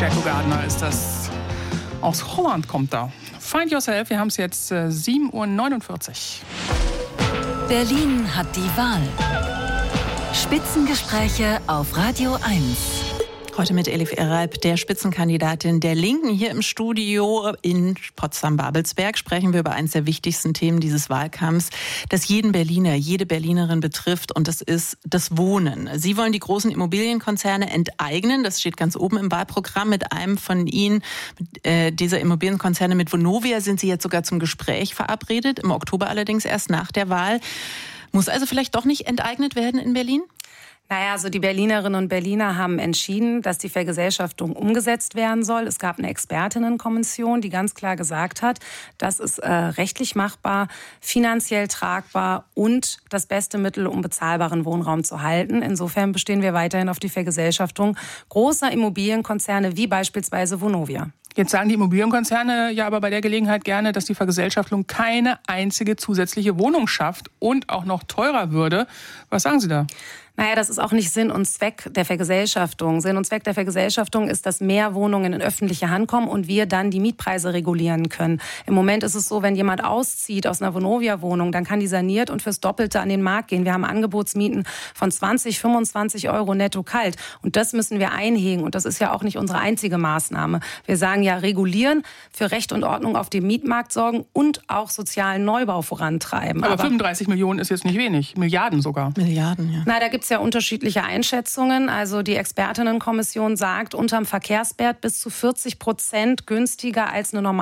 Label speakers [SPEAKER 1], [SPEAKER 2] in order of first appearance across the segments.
[SPEAKER 1] Jacko Gardner ist das. Aus Holland kommt da. Find Yourself, wir haben es jetzt 7:49 Uhr.
[SPEAKER 2] Berlin hat die Wahl. Spitzengespräche auf Radio 1.
[SPEAKER 3] Heute mit Elif Eralp, der Spitzenkandidatin der Linken. Hier im Studio in Potsdam-Babelsberg sprechen wir über eines der wichtigsten Themen dieses Wahlkampfs, das jeden Berliner, jede Berlinerin betrifft, und das ist das Wohnen. Sie wollen die großen Immobilienkonzerne enteignen. Das steht ganz oben im Wahlprogramm. Mit einem von Ihnen, dieser Immobilienkonzerne, mit Vonovia, sind Sie jetzt sogar zum Gespräch verabredet. Im Oktober allerdings erst nach der Wahl. Muss also vielleicht doch nicht enteignet werden in Berlin?
[SPEAKER 4] Naja, also die Berlinerinnen und Berliner haben entschieden, dass die Vergesellschaftung umgesetzt werden soll. Es gab eine Expertinnenkommission, die ganz klar gesagt hat, das ist rechtlich machbar, finanziell tragbar und das beste Mittel, um bezahlbaren Wohnraum zu halten. Insofern bestehen wir weiterhin auf die Vergesellschaftung großer Immobilienkonzerne wie beispielsweise Vonovia.
[SPEAKER 1] Jetzt sagen die Immobilienkonzerne ja aber bei der Gelegenheit gerne, dass die Vergesellschaftung keine einzige zusätzliche Wohnung schafft und auch noch teurer würde. Was sagen Sie da?
[SPEAKER 4] Naja, das ist auch nicht Sinn und Zweck der Vergesellschaftung. Sinn und Zweck der Vergesellschaftung ist, dass mehr Wohnungen in öffentliche Hand kommen und wir dann die Mietpreise regulieren können. Im Moment ist es so, wenn jemand auszieht aus einer Vonovia-Wohnung, dann kann die saniert und fürs Doppelte an den Markt gehen. Wir haben Angebotsmieten von 20, 25 Euro netto kalt. Und das müssen wir einhegen. Und das ist ja auch nicht unsere einzige Maßnahme. Wir sagen ja, regulieren, für Recht und Ordnung auf dem Mietmarkt sorgen und auch sozialen Neubau vorantreiben.
[SPEAKER 1] Aber 35 Millionen ist jetzt nicht wenig. Milliarden sogar.
[SPEAKER 3] Milliarden, ja.
[SPEAKER 4] Na, da gibt es ja unterschiedliche Einschätzungen. Also die Expertinnenkommission sagt, unterm Verkehrswert bis zu 40% günstiger als eine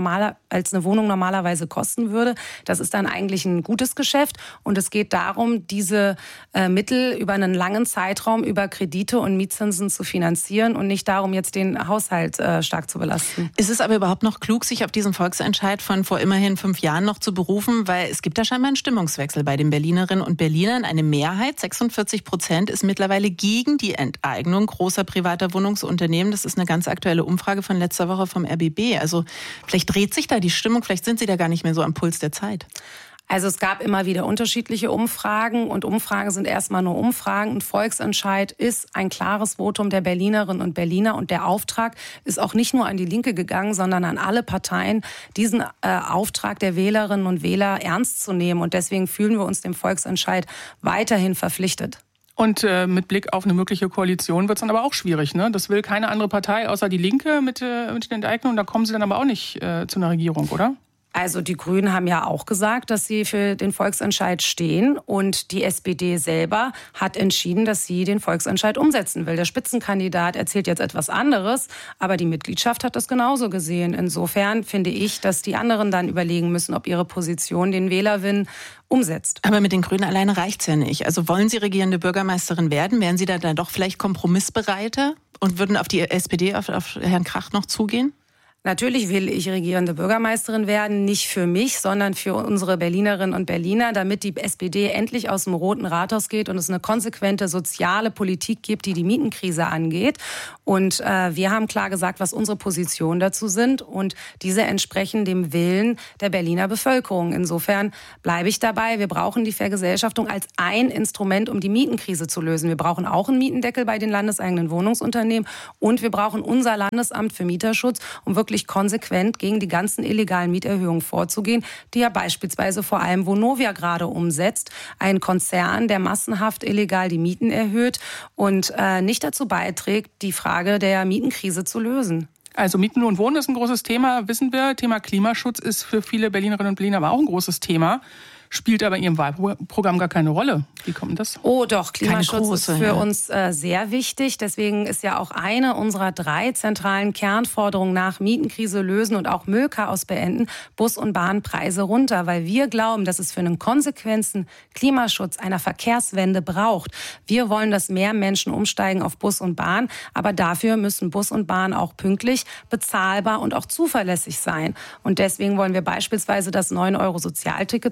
[SPEAKER 4] Wohnung normalerweise kosten würde. Das ist dann eigentlich ein gutes Geschäft. Und es geht darum, diese Mittel über einen langen Zeitraum über Kredite und Mietzinsen zu finanzieren und nicht darum, jetzt den Haushalt stark zu belasten.
[SPEAKER 3] Ist es aber überhaupt noch klug, sich auf diesen Volksentscheid von vor immerhin 5 Jahren noch zu berufen? Weil es gibt da scheinbar einen Stimmungswechsel bei den Berlinerinnen und Berlinern. Eine Mehrheit, 46%, ist mittlerweile gegen die Enteignung großer privater Wohnungsunternehmen. Das ist eine ganz aktuelle Umfrage von letzter Woche vom RBB. Also vielleicht dreht sich da die Stimmung, vielleicht sind Sie da gar nicht mehr so am Puls der Zeit.
[SPEAKER 4] Also es gab immer wieder unterschiedliche Umfragen und Umfragen sind erstmal nur Umfragen. Ein Volksentscheid ist ein klares Votum der Berlinerinnen und Berliner und der Auftrag ist auch nicht nur an die Linke gegangen, sondern an alle Parteien, diesen Auftrag der Wählerinnen und Wähler ernst zu nehmen. Und deswegen fühlen wir uns dem Volksentscheid weiterhin verpflichtet.
[SPEAKER 1] Und mit Blick auf eine mögliche Koalition wird es dann aber auch schwierig, ne? Das will keine andere Partei außer die Linke mit den Enteignungen. Da kommen Sie dann aber auch nicht zu einer Regierung, oder?
[SPEAKER 4] Also die Grünen haben ja auch gesagt, dass sie für den Volksentscheid stehen. Und die SPD selber hat entschieden, dass sie den Volksentscheid umsetzen will. Der Spitzenkandidat erzählt jetzt etwas anderes, aber die Mitgliedschaft hat das genauso gesehen. Insofern finde ich, dass die anderen dann überlegen müssen, ob ihre Position den Wählerwillen umsetzt.
[SPEAKER 3] Aber mit den Grünen alleine reicht's ja nicht. Also wollen Sie regierende Bürgermeisterin werden? Wären Sie da dann doch vielleicht kompromissbereiter und würden auf die SPD, auf Herrn Krach noch zugehen?
[SPEAKER 4] Natürlich will ich regierende Bürgermeisterin werden, nicht für mich, sondern für unsere Berlinerinnen und Berliner, damit die SPD endlich aus dem Roten Rathaus geht und es eine konsequente soziale Politik gibt, die die Mietenkrise angeht. Und wir haben klar gesagt, was unsere Positionen dazu sind und diese entsprechen dem Willen der Berliner Bevölkerung. Insofern bleibe ich dabei. Wir brauchen die Vergesellschaftung als ein Instrument, um die Mietenkrise zu lösen. Wir brauchen auch einen Mietendeckel bei den landeseigenen Wohnungsunternehmen und wir brauchen unser Landesamt für Mieterschutz, um wirklich konsequent gegen die ganzen illegalen Mieterhöhungen vorzugehen, die ja beispielsweise vor allem Vonovia gerade umsetzt. Ein Konzern, der massenhaft illegal die Mieten erhöht und nicht dazu beiträgt, die Frage der Mietenkrise zu lösen.
[SPEAKER 1] Also Mieten und Wohnen ist ein großes Thema, wissen wir. Thema Klimaschutz ist für viele Berlinerinnen und Berliner aber auch ein großes Thema. Spielt aber in Ihrem Wahlprogramm gar keine Rolle. Wie kommt denn das?
[SPEAKER 4] Oh doch, Klimaschutz ist für uns sehr wichtig. Deswegen ist ja auch eine unserer 3 zentralen Kernforderungen nach Mietenkrise lösen und auch Müllchaos beenden, Bus- und Bahnpreise runter. Weil wir glauben, dass es für einen konsequenten Klimaschutz einer Verkehrswende braucht. Wir wollen, dass mehr Menschen umsteigen auf Bus und Bahn. Aber dafür müssen Bus und Bahn auch pünktlich, bezahlbar und auch zuverlässig sein. Und deswegen wollen wir beispielsweise das 9-Euro-Sozialticket zurückbringen.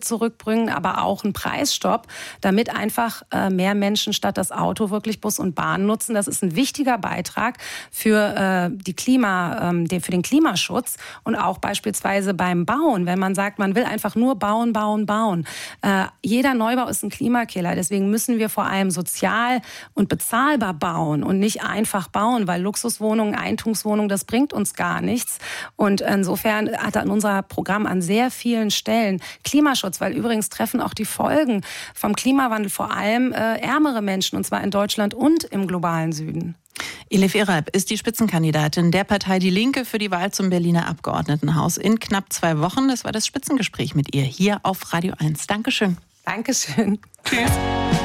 [SPEAKER 4] Kostenabsprüngen, aber auch einen Preisstopp, damit einfach mehr Menschen statt das Auto wirklich Bus und Bahn nutzen. Das ist ein wichtiger Beitrag für den Klimaschutz und auch beispielsweise beim Bauen, wenn man sagt, man will einfach nur bauen. Jeder Neubau ist ein Klimakiller, deswegen müssen wir vor allem sozial und bezahlbar bauen und nicht einfach bauen, weil Luxuswohnungen, Eigentumswohnungen, das bringt uns gar nichts. Und insofern hat er in unser Programm an sehr vielen Stellen Klimaschutz, weil übrigens treffen auch die Folgen vom Klimawandel vor allem ärmere Menschen, und zwar in Deutschland und im globalen Süden.
[SPEAKER 3] Elif Eralp ist die Spitzenkandidatin der Partei Die Linke für die Wahl zum Berliner Abgeordnetenhaus in knapp 2 Wochen. Das war das Spitzengespräch mit ihr hier auf Radio 1. Dankeschön.
[SPEAKER 4] Dankeschön.
[SPEAKER 1] Tschüss.